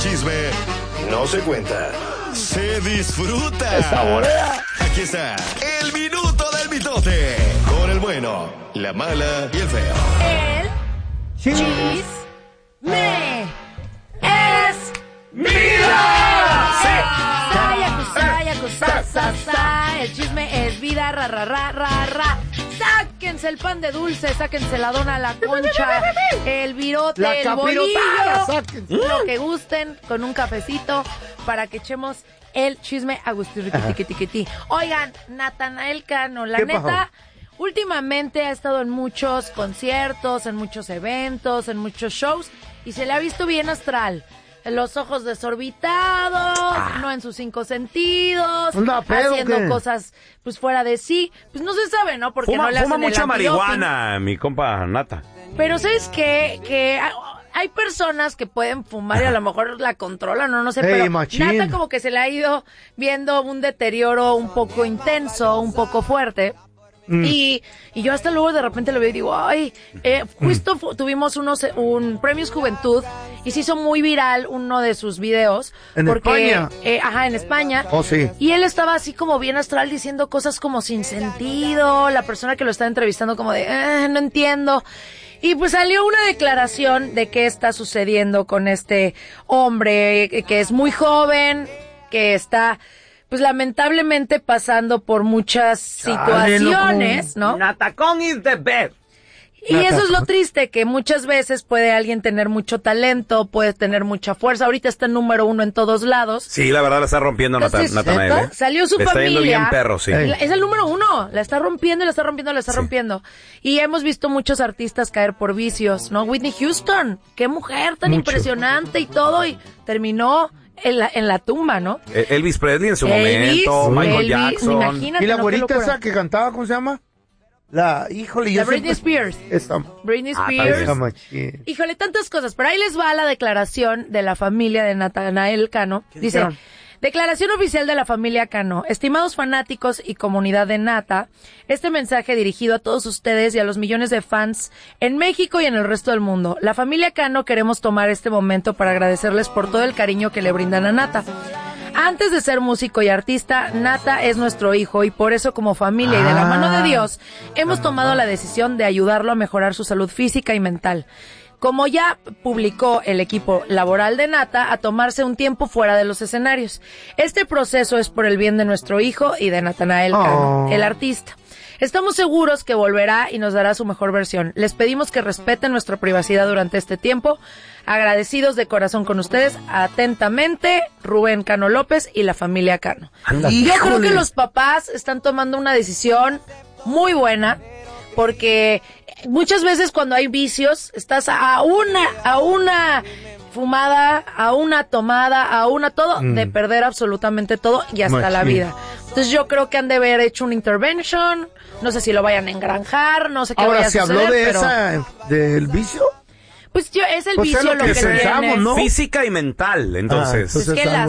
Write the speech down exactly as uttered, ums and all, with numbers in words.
chisme no se cuenta, se disfruta. Se saborea. Aquí está el minuto del mitote con el bueno, la mala y el feo. El chisme es vida. Saya, kusaya, kusa, sa, sa. El chisme es vida, ra, ra, ra, ra, ra. Sáquense el pan de dulce, sáquense la dona, la concha, el virote, La el capirotada, bolillo, sáquense. lo que gusten, con un cafecito para que echemos el chisme agustirriquitiquitiquití. Oigan, Natanael Cano, la ¿Qué neta, pasó? últimamente ha estado en muchos conciertos, en muchos eventos, en muchos shows, y se le ha visto bien astral. Los ojos desorbitados, Ah. no en sus cinco sentidos, ¿Anda pedo, haciendo qué? cosas pues fuera de sí. Pues no se sabe, ¿no? Porque Fuma, no le fuma hacen el mucha antidoping. marihuana, mi compa Nata. Pero ¿sabes qué? Que hay personas que pueden fumar y a lo mejor la controlan, no, no sé, Ey, pero machín. Nata como que se le ha ido viendo un deterioro un poco intenso, un poco fuerte. Mm. Y, y yo hasta luego de repente lo veo y digo, ay, eh, justo fu- tuvimos unos, un Premios Juventud y se hizo muy viral uno de sus videos. ¿En porque, España? eh, ajá, en España. Oh, sí. Y él estaba así como bien astral diciendo cosas como sin sentido, la persona que lo estaba entrevistando como de, eh, no entiendo. Y pues salió una declaración de qué está sucediendo con este hombre eh, que es muy joven, que está pues lamentablemente pasando por muchas Chale, situaciones, ¿no? Natacón is the best. Y eso es lo triste, que muchas veces puede alguien tener mucho talento, puede tener mucha fuerza. Ahorita está número uno en todos lados. Sí, la verdad la está rompiendo Nata- Entonces, Natanael, ¿neta? ¿eh? Salió su Le está yendo familia. bien perro, sí. Ey. La- Es el número uno, la está rompiendo, la está rompiendo, la está Sí. rompiendo. Y hemos visto muchos artistas caer por vicios, ¿no? Whitney Houston, qué mujer tan Mucho. impresionante y todo, y terminó en la, en la tumba, ¿no? Eh, Elvis Presley en su Elvis, momento, Michael Elvis, Jackson. imagínate, ¿Y la ¿no? Qué güerita locura. esa que cantaba, cómo se llama? La, híjole, yo La Britney siempre- Spears. Esta, Britney Ah, Spears. esa machín. Híjole, tantas cosas, pero ahí les va la declaración de la familia de Natanael Cano. Dice, dijeron? declaración oficial de la familia Cano. Estimados fanáticos y comunidad de Nata, este mensaje dirigido a todos ustedes y a los millones de fans en México y en el resto del mundo. La familia Cano queremos tomar este momento para agradecerles por todo el cariño que le brindan a Nata. Antes de ser músico y artista, Nata es nuestro hijo y por eso como familia y de la Ah. mano de Dios hemos tomado la decisión de ayudarlo a mejorar su salud física y mental. Como ya publicó el equipo laboral de Nata, a tomarse un tiempo fuera de los escenarios. Este proceso es por el bien de nuestro hijo y de Natanael Cano, Oh. el artista. Estamos seguros que volverá y nos dará su mejor versión. Les pedimos que respeten nuestra privacidad durante este tiempo. Agradecidos de corazón con ustedes. Atentamente, Rubén Cano López y la familia Cano. Anda. Yo creo Híjole. que los papás están tomando una decisión muy buena, porque muchas veces cuando hay vicios, estás a una, a una fumada, a una tomada, a una todo, de perder absolutamente todo y hasta la Machín. vida. Entonces yo creo que han de haber hecho una intervention, no sé si lo vayan a engranjar, no sé qué vaya Ahora, a ¿se suceder, habló de pero esa, del vicio? pues yo, es el Pues es vicio lo lo que que pensamos, tiene. ¿no? Física y mental, entonces. Ah, entonces Es que la